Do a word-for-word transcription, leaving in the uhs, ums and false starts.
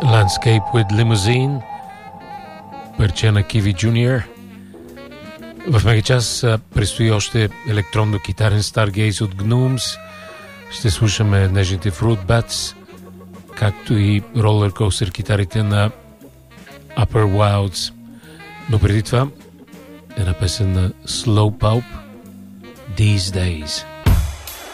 Landscape with Limousine, парче на Kiwi Junior. В мегачас предстои още електронно-китарен Stargaze от Gnomes. Ще слушаме нежните Fruit Bats, както и ролеркостер китарите на Upper Wilds. Но преди това една песен на Slow Pulp, These Days.